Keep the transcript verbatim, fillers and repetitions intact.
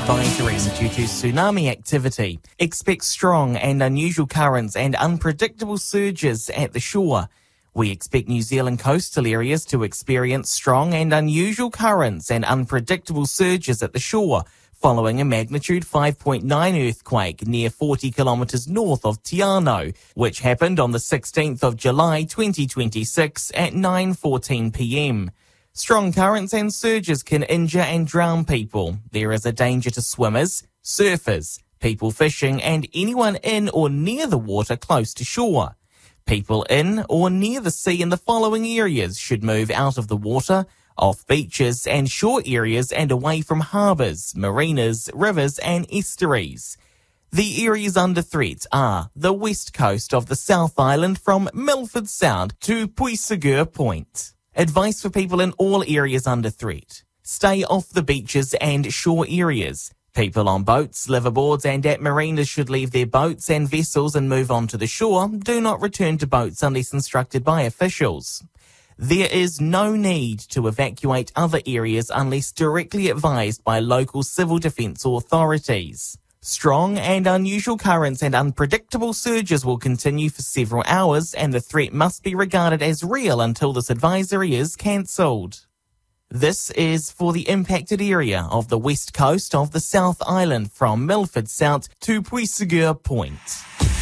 advisories due to tsunami activity. Expect strong and unusual currents and unpredictable surges at the shore. We expect New Zealand coastal areas to experience strong and unusual currents and unpredictable surges at the shore, following a magnitude five point nine earthquake near forty kilometres north of Te Anau, which happened on the sixteenth of July twenty twenty-six at nine fourteen p m. Strong currents and surges can injure and drown people. There is a danger to swimmers, surfers, people fishing, and anyone in or near the water close to shore. People in or near the sea in the following areas should move out of the water, off beaches and shore areas and away from harbours, marinas, rivers and estuaries. The areas under threat are the west coast of the South Island from Milford Sound to Puisagur Point. Advice for people in all areas under threat. Stay off the beaches and shore areas. People on boats, liverboards and at marinas should leave their boats and vessels and move on to the shore. Do not return to boats unless instructed by officials. There is no need to evacuate other areas unless directly advised by local civil defence authorities. Strong and unusual currents and unpredictable surges will continue for several hours, and the threat must be regarded as real until this advisory is cancelled. This is for the impacted area of the west coast of the South Island from Milford Sound to Puisagur Point.